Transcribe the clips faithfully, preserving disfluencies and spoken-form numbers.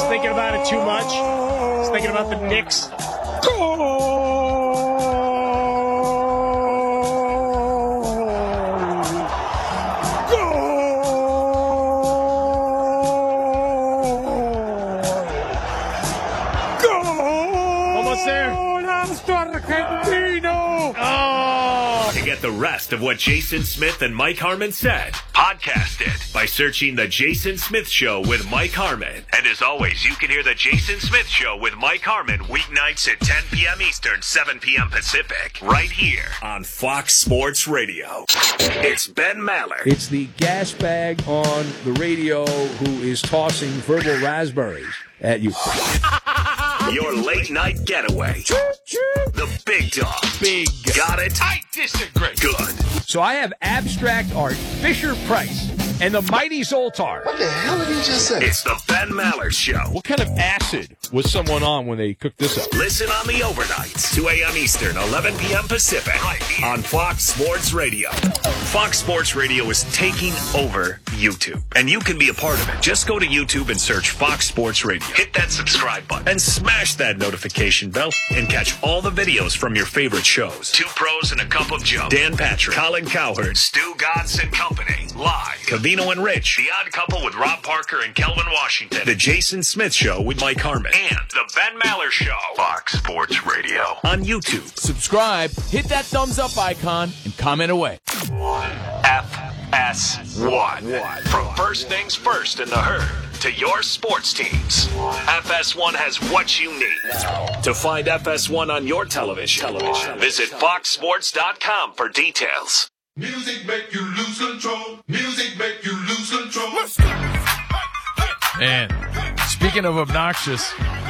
thinking about it too much. He's thinking about the Knicks. To get the rest of what Jason Smith and Mike Harmon said, podcast it by searching The Jason Smith Show with Mike Harmon. And as always, you can hear The Jason Smith Show with Mike Harmon weeknights at ten p.m. Eastern, seven p.m. Pacific, right here on Fox Sports Radio. It's Ben Maller. It's the gas bag on the radio who is tossing verbal raspberries at you. Your late night getaway. The big dog. Big. Got it? I disagree. Good. So I have abstract art, Fisher-Price, and the mighty Zoltar. What the hell did he just say? It's the Ben Maller Show. What kind of acid was someone on when they cooked this up? Listen on the overnights, two a.m. Eastern, eleven p.m. Pacific, right here on Fox Sports Radio. Fox Sports Radio is taking over YouTube, and you can be a part of it. Just go to YouTube and search Fox Sports Radio. Hit that subscribe button and smash that notification bell and catch all the videos from your favorite shows. Two Pros and a Cup of Joe. Dan Patrick, Colin Cowherd, Stu Godson and Company. Live. Cavino and Rich. The Odd Couple with Rob Parker and Kelvin Washington. The Jason Smith Show with Mike Harmon. And the Ben Maller Show. Fox Sports Radio. On YouTube. Subscribe, hit that thumbs up icon, and comment away. F S one. From first things first in the herd to your sports teams. F S one has what you need. To find F S one on your television, television. visit fox sports dot com for details. Music make you lose control. Music make you lose control. And speaking of obnoxious,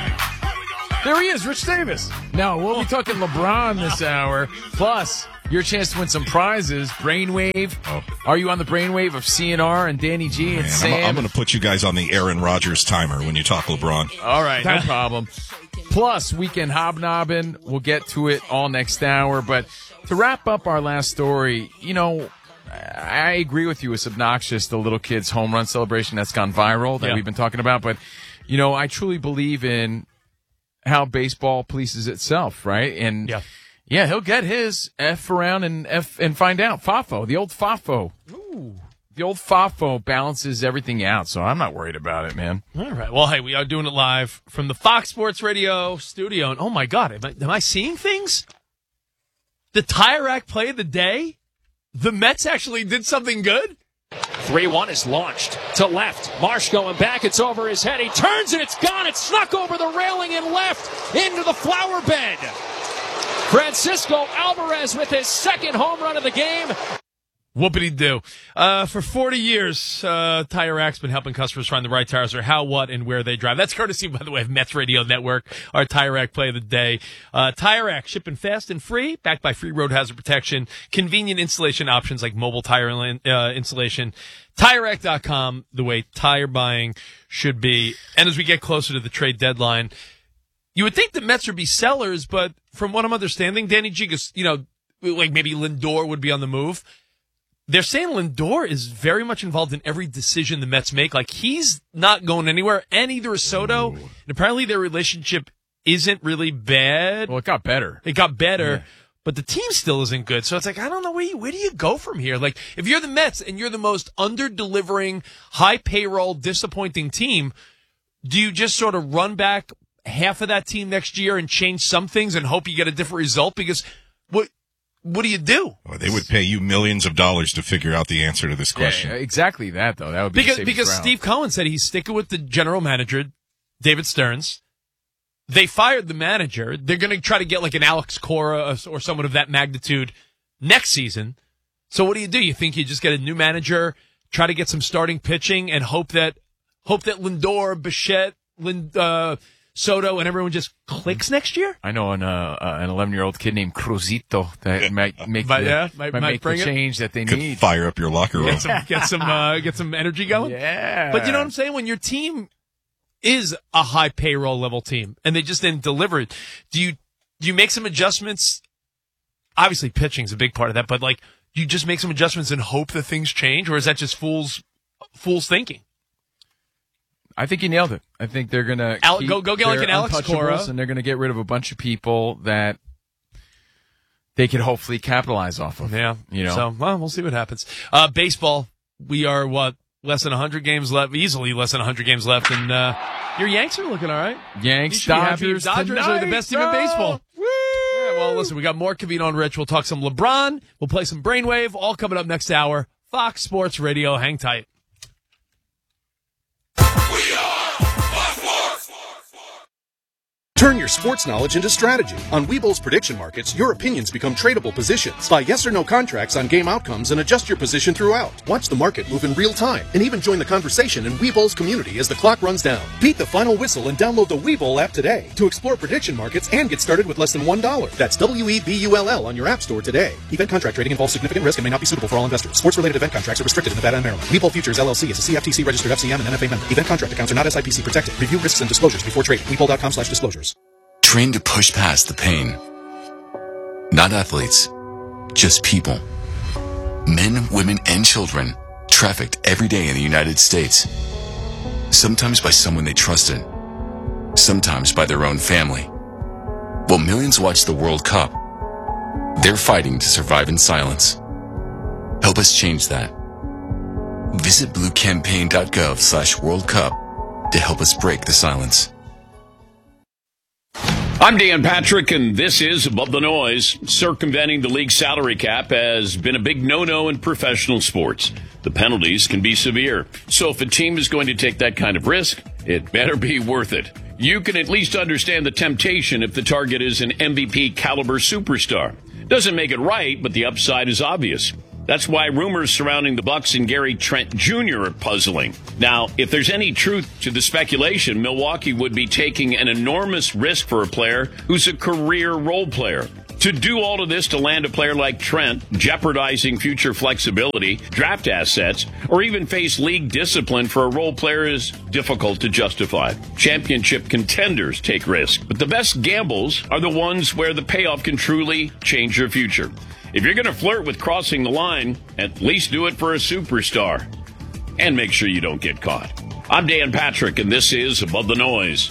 there he is, Rich Davis. Now, we'll be talking LeBron this hour, plus your chance to win some prizes. Brainwave. Oh. Are you on the brainwave of C N R and Danny G and Man, Sam? I'm, I'm going to put you guys on the Aaron Rodgers timer when you talk LeBron. All right, no problem. Plus, weekend hobnobbing. We'll get to it all next hour. But to wrap up our last story, you know, I agree with you. It's obnoxious, the little kid's home run celebration that's gone viral that Yeah. we've been talking about. But, you know, I truly believe in how baseball polices itself, right? And, Yeah. yeah, he'll get his F around and F and find out. Fafo, the old Fafo. Ooh. The old Fafo balances everything out, so I'm not worried about it, man. All right. Well, hey, we are doing it live from the Fox Sports Radio studio. And oh, my God, am I, am I seeing things? The Tire Rack play of the day? The Mets actually did something good? three one is launched to left. Marsh going back. It's over his head. He turns and it's gone. It's snuck over the railing and left into the flower bed. Francisco Alvarez with his second home run of the game. Whoopity-doo. Uh, for forty years, uh, Tire Rack's been helping customers find the right tires or how, what, and where they drive. That's courtesy, by the way, of Mets Radio Network, our Tire Rack play of the day. Uh, Tire Rack, shipping fast and free, backed by free road hazard protection, convenient installation options like mobile tire uh, installation. Tire Rack dot com, the way tire buying should be. And as we get closer to the trade deadline, you would think the Mets would be sellers, but from what I'm understanding, Danny G, you know, like maybe Lindor would be on the move. They're saying Lindor is very much involved in every decision the Mets make. Like, he's not going anywhere, and either is Soto. And apparently their relationship isn't really bad. Well, it got better. It got better, Yeah. but the team still isn't good. So it's like, I don't know, where, you, where do you go from here? Like, if you're the Mets and you're the most under-delivering, high-payroll, disappointing team, do you just sort of run back half of that team next year and change some things and hope you get a different result? Because what... What do you do? Well, they would pay you millions of dollars to figure out the answer to this question. Yeah, exactly that, though. That would be Because, the because safest route. Steve Cohen said he's sticking with the general manager, David Stearns. They fired the manager. They're going to try to get like an Alex Cora or someone of that magnitude next season. So what do you do? You think you just get a new manager, try to get some starting pitching, and hope that hope that Lindor, Bichette, Lind, uh, Soto, and everyone just clicks next year? I know an uh, uh, an eleven-year-old kid named Cruzito that might make But, the, yeah, might- might might make bring the it. change that they Could need. fire up your locker room. Get some, get some, uh, get some energy going. Yeah, But you know what I'm saying? When your team is a high payroll level team and they just didn't deliver it, do you do you make some adjustments? Obviously, pitching's a big part of that, but like, do you just make some adjustments and hope that things change, or is that just fool's fool's thinking? I think you nailed it. I think they're going to Al- go- go get like an Alex Cora. and they're going to get rid of a bunch of people that they could hopefully capitalize off of. Yeah. You know. So, well, we'll see what happens. Uh, baseball, we are, what, less than one hundred games left, easily less than one hundred games left, and uh, your Yanks are looking all right. Yanks, You should be happy. Dodgers, Dodgers tonight. are the best team in baseball. Woo! Yeah, well, listen, we got more Cavino and Rich. We'll talk some LeBron. We'll play some Brainwave. All coming up next hour. Fox Sports Radio. Hang tight. Turn your sports knowledge into strategy. On Webull's prediction markets, your opinions become tradable positions. Buy yes or no contracts on game outcomes and adjust your position throughout. Watch the market move in real time and even join the conversation in Webull's community as the clock runs down. Beat the final whistle and download the Webull app today to explore prediction markets and get started with less than one dollar. That's W E B U L L on your app store today. Event contract trading involves significant risk and may not be suitable for all investors. Sports-related event contracts are restricted in Nevada and Maryland. Webull Futures L L C is a C F T C registered F C M and N F A member. Event contract accounts are not S I P C protected. Review risks and disclosures before trading. Webull.com slash disclosures. Trained to push past the pain. Not athletes, just people. Men, women, and children trafficked every day in the United States. Sometimes by someone they trusted. Sometimes by their own family. While millions watch the World Cup, they're fighting to survive in silence. Help us change that. Visit bluecampaign.gov slash World Cup to help us break the silence. I'm Dan Patrick, and this is Above the Noise. Circumventing the league salary cap has been a big no-no in professional sports. The penalties can be severe. So if a team is going to take that kind of risk, it better be worth it. You can at least understand the temptation if the target is an M V P caliber superstar. Doesn't make it right, but the upside is obvious. That's why rumors surrounding the Bucks and Gary Trent Junior are puzzling. Now, if there's any truth to the speculation, Milwaukee would be taking an enormous risk for a player who's a career role player. To do all of this to land a player like Trent, jeopardizing future flexibility, draft assets, or even face league discipline for a role player is difficult to justify. Championship contenders take risk, but the best gambles are the ones where the payoff can truly change your future. If you're going to flirt with crossing the line, at least do it for a superstar. And make sure you don't get caught. I'm Dan Patrick, and this is Above the Noise.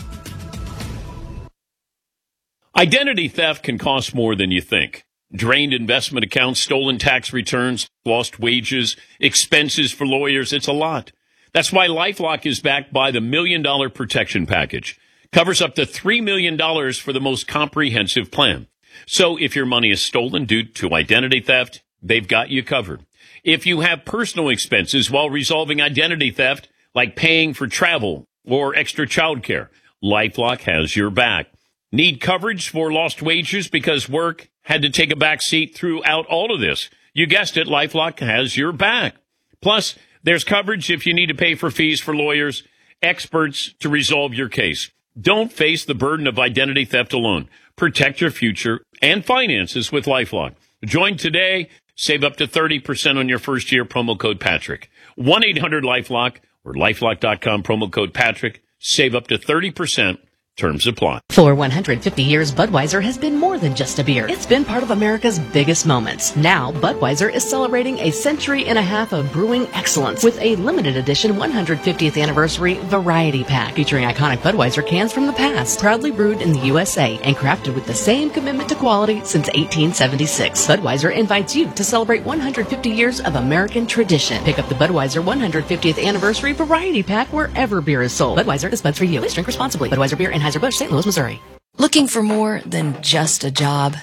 Identity theft can cost more than you think. Drained investment accounts, stolen tax returns, lost wages, expenses for lawyers, it's a lot. That's why LifeLock is backed by the Million Dollar Protection Package. Covers up to three million dollars for the most comprehensive plan. So if your money is stolen due to identity theft, they've got you covered. If you have personal expenses while resolving identity theft, like paying for travel or extra childcare, LifeLock has your back. Need coverage for lost wages because work had to take a back seat throughout all of this? You guessed it, LifeLock has your back. Plus, there's coverage if you need to pay for fees for lawyers, experts to resolve your case. Don't face the burden of identity theft alone. Protect your future and finances with LifeLock. Join today. Save up to thirty percent on your first year. Promo code Patrick. one eight hundred LifeLock or lifelock dot com. Promo code Patrick. Save up to thirty percent. Terms apply. For one hundred fifty years, Budweiser has been more than just a beer. It's been part of America's biggest moments. Now, Budweiser is celebrating a century and a half of brewing excellence with a limited edition one hundred fiftieth anniversary variety pack featuring iconic Budweiser cans from the past, proudly brewed in the U S A and crafted with the same commitment to quality since eighteen seventy-six. Budweiser invites you to celebrate one hundred fifty years of American tradition. Pick up the Budweiser one hundred fiftieth anniversary variety pack wherever beer is sold. Budweiser is bud for you. Please drink responsibly. Budweiser Beer, Anheuser-Busch, Saint Louis, Missouri. Looking for more than just a job?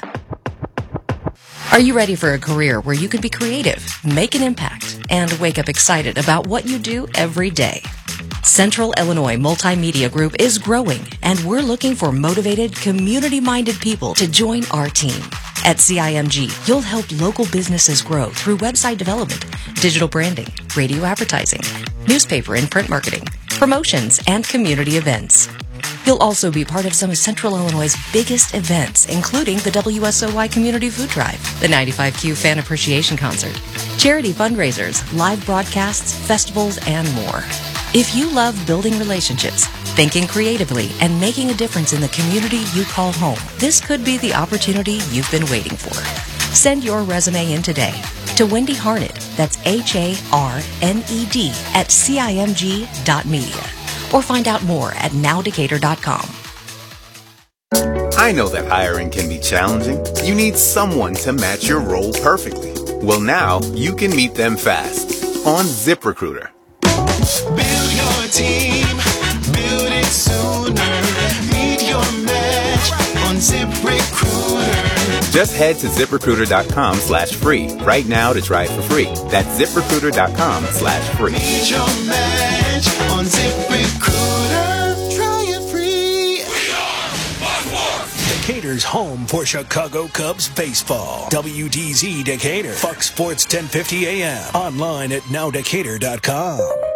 Are you ready for a career where you can be creative, make an impact, and wake up excited about what you do every day? Central Illinois Multimedia Group is growing, and we're looking for motivated, community-minded people to join our team. At C I M G, you'll help local businesses grow through website development, digital branding, radio advertising, newspaper and print marketing, promotions, and community events. You'll also be part of some of Central Illinois' biggest events, including the W S O Y Community Food Drive, the ninety-five Q Fan Appreciation Concert, charity fundraisers, live broadcasts, festivals, and more. If you love building relationships, thinking creatively, and making a difference in the community you call home, this could be the opportunity you've been waiting for. Send your resume in today to Wendy Harned, that's H A R N E D, at C I M G dot media. or find out more at now decatur dot com. I know that hiring can be challenging. You need someone to match your role perfectly. Well, now you can meet them fast on ZipRecruiter. Build your team, build it sooner. Meet your match on ZipRecruiter. Just head to ZipRecruiter.com slash free right now to try it for free. That's ZipRecruiter.com slash free. Meet your match on ZipRecruiter. Try it free. Decatur's home for Chicago Cubs baseball. W D Z Decatur. Fox Sports ten fifty A M. Online at now decatur dot com.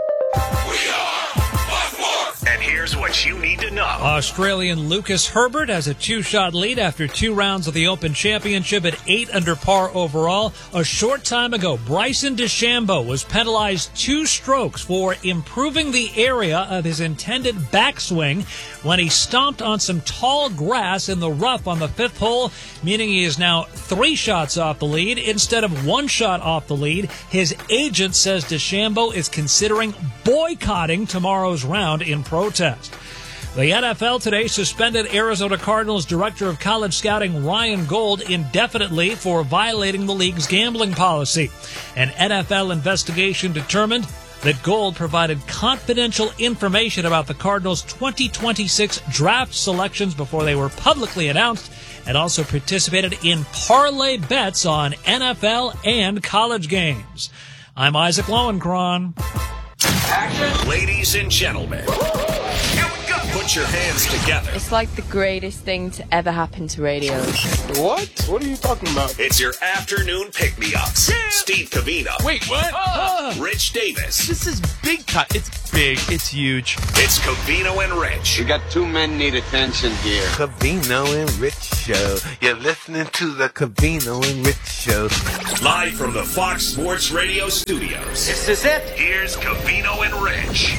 And here's what you need to know. Australian Lucas Herbert has a two-shot lead after two rounds of the Open Championship at eight under par overall. A short time ago, Bryson DeChambeau was penalized two strokes for improving the area of his intended backswing when he stomped on some tall grass in the rough on the fifth hole, meaning he is now three shots off the lead instead of one shot off the lead. His agent says DeChambeau is considering boycotting tomorrow's round in protest. The N F L today suspended Arizona Cardinals Director of College Scouting Ryan Gold indefinitely for violating the league's gambling policy. An N F L investigation determined that Gold provided confidential information about the Cardinals' twenty twenty-six draft selections before they were publicly announced, and also participated in parlay bets on N F L and college games. I'm Isaac Lowenkron. Action. Ladies and gentlemen, here we go. Put your hands together. It's like the greatest thing to ever happen to radio. What? What are you talking about? It's your afternoon pick-me-ups. Yeah. Steve Covino. Wait, what? Uh, Rich Davis. This is big cut. It's big. It's huge. It's Covino and Rich. We got two men need attention here. Covino and Rich Show. You're listening to the Covino and Rich Show. Live from the Fox Sports Radio studios. This is it. Here's Covino and Rich.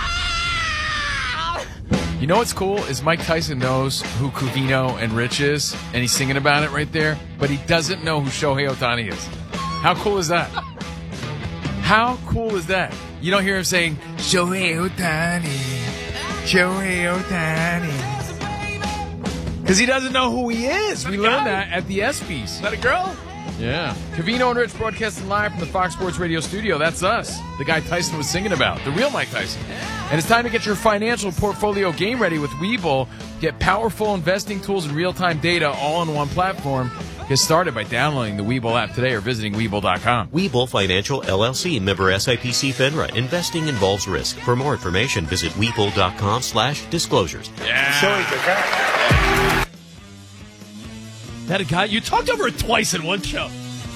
You know what's cool is Mike Tyson knows who Covino and Rich is, and he's singing about it right there, but he doesn't know who Shohei Ohtani is. How cool is that? How cool is that? You don't hear him saying, Shohei Ohtani, Shohei Ohtani. Because he doesn't know who he is. We learned that at the ESPYs. Is that a girl? Yeah. Covino and Rich broadcasting live from the Fox Sports Radio studio. That's us. The guy Tyson was singing about. The real Mike Tyson. And it's time to get your financial portfolio game ready with Webull. Get powerful investing tools and real-time data all on one platform. Get started by downloading the Webull app today or visiting Webull dot com. Webull Financial, L L C, member S I P C FINRA. Investing involves risk. For more information, visit Webull dot com slash disclosures. Yeah. That a guy? You talked over it twice in one show.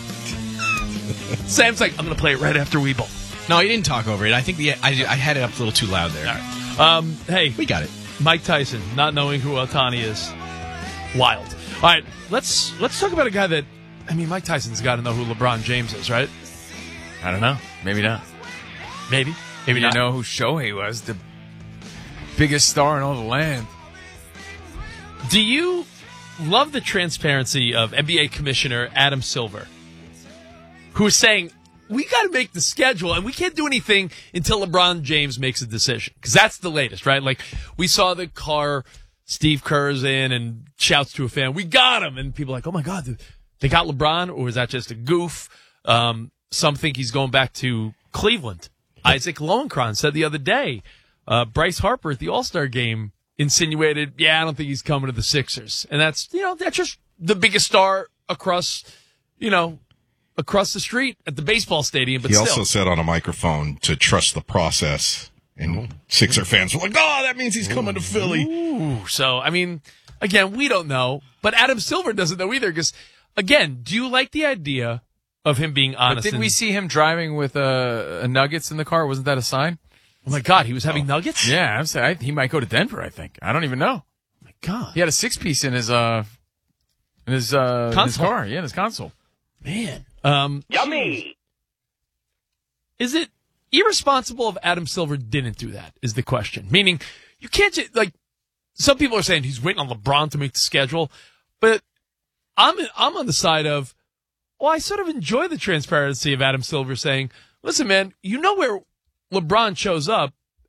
Sam's like, I'm going to play it right after Webull. No, he didn't talk over it. I think the I, I had it up a little too loud there. All right. Um, hey. We got it. Mike Tyson, not knowing who Ohtani is. Wild. All right, let's let's talk about a guy that, I mean, Mike Tyson's got to know who LeBron James is, right? I don't know. Maybe not. Maybe. Maybe you not. know who Shohei was, the biggest star in all the land. Do you love the transparency of N B A Commissioner Adam Silver, who is saying, we got to make the schedule, and we can't do anything until LeBron James makes a decision. Because that's the latest, right? Like, we saw the car Steve Kerr's in and shouts to a fan, we got him! And people are like, oh my God, they got LeBron? Or is that just a goof? Um, some think he's going back to Cleveland. Isaac Lowenkron said the other day, uh, Bryce Harper at the All-Star game insinuated, yeah, I don't think he's coming to the Sixers. And that's, you know, that's just the biggest star across, you know, across the street at the baseball stadium. But he still. also said on a microphone to trust the process. And Sixer fans were like, oh, that means he's coming to Philly. Ooh. So, I mean, again, we don't know. But Adam Silver doesn't know either. Because, again, do you like the idea of him being honest? But didn't and, we see him driving with a, a Nuggets in the car? Wasn't that a sign? Oh, my God. He was having oh. Nuggets? Yeah. I'm saying, he might go to Denver, I think. I don't even know. Oh, my God. He had a six-piece in his, uh, in his, uh, in his car. Yeah, in his console. Man. Um, Yummy. Is it irresponsible if Adam Silver didn't do that, is the question. Meaning, you can't just, like, some people are saying he's waiting on LeBron to make the schedule, but I'm, I'm on the side of, well, I sort of enjoy the transparency of Adam Silver saying, listen, man, you know where LeBron shows up,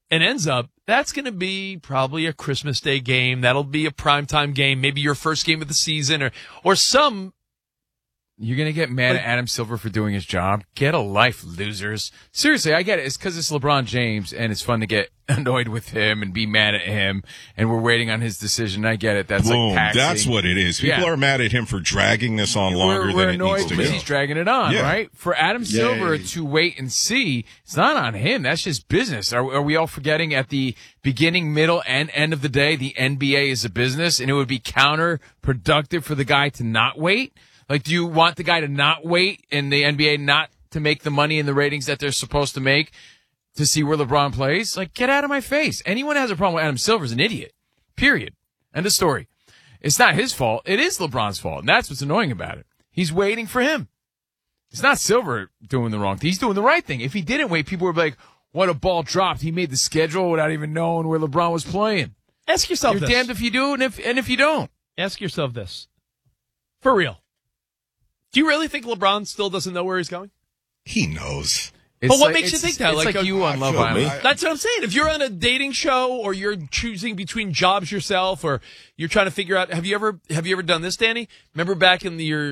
and ends up, that's going to be probably a Christmas Day game. That'll be a primetime game, maybe your first game of the season, or or some. You're going to get mad like, at Adam Silver for doing his job? Get a life, losers. Seriously, I get it. It's because it's LeBron James, and it's fun to get annoyed with him and be mad at him, and we're waiting on his decision. I get it. That's Boom. like taxing. That's what it is. People Yeah. are mad at him for dragging this on longer we're, we're than it annoyed needs to because go. he's dragging it on, Yeah. right? For Adam Silver Yay. to wait and see, it's not on him. That's just business. Are, are we all forgetting at the beginning, middle, and end of the day, the N B A is a business, and it would be counterproductive for the guy to not wait? Like, do you want the guy to not wait and the N B A not to make the money and the ratings that they're supposed to make to see where LeBron plays? Like, get out of my face. Anyone who has a problem with Adam Silver is an idiot. Period. End of story. It's not his fault. It is LeBron's fault, and that's what's annoying about it. He's waiting for him. It's not Silver doing the wrong thing. He's doing the right thing. If he didn't wait, people would be like, what a ball dropped. He made the schedule without even knowing where LeBron was playing. Ask yourself You're this. damned if you do and if, and if you don't. Ask yourself this. For real. Do you really think LeBron still doesn't know where he's going? He knows. But what like- makes you it's- think that? it's like a- you on Love feel Island. me. That's what I'm saying. If you're on a dating show or you're choosing between jobs yourself or you're trying to figure out, have you ever, have you ever done this, Danny? Remember back in the, your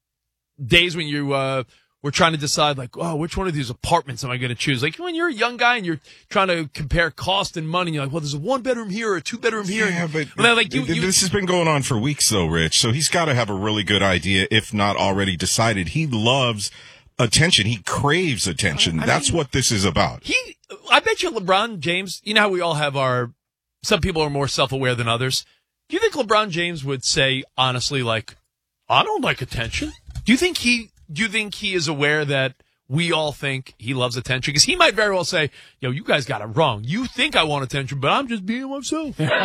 days when you, uh, were trying to decide like, oh, which one of these apartments am I going to choose? Like when you're a young guy and you're trying to compare cost and money, you're like, well, there's a one bedroom here or a two bedroom here. Yeah, but Well, like you, th- you, this has been going on for weeks, though, Rich. So he's got to have a really good idea, if not already decided. He loves attention. He craves attention. I That's mean, what this is about. He, I bet you LeBron James, you know how we all have our, some people are more self-aware than others. Do you think LeBron James would say, honestly, like, I don't like attention? Do you think he, do you think he is aware that we all think he loves attention? Because he might very well say, yo, you guys got it wrong. You think I want attention, but I'm just being myself. I don't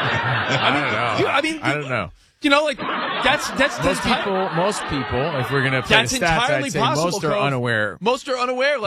know. You- I mean, I don't know. You know, like, that's, that's, Most that's people, most people, if we're going to play That's the stats, entirely I'd say possible, most are Cove. unaware. Most are unaware.